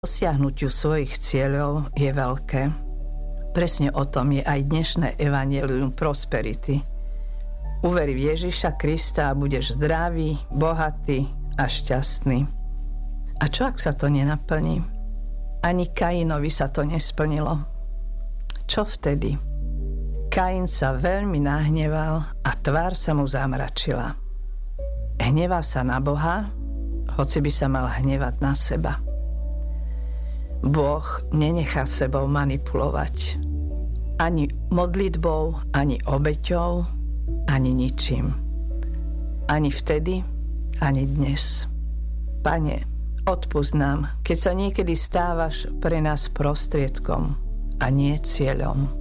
dosiahnutiu svojich cieľov je veľké. Presne o tom je aj dnešné evanjelium prosperity. Uveri v Ježiša Krista a budeš zdravý, bohatý a šťastný. A čo ak sa to nenaplní? Ani Kainovi sa to nesplnilo. Čo vtedy? Kain sa veľmi nahneval a tvár sa mu zamračila. Hneval sa na Boha, hoci by sa mal hnevať na seba. Boh nenechá sebou manipulovať. Ani modlitbou, ani obeťou, ani ničím. Ani vtedy, ani dnes. Pane, odpusť nám, keď sa niekedy stávaš pre nás prostriedkom a nie cieľom.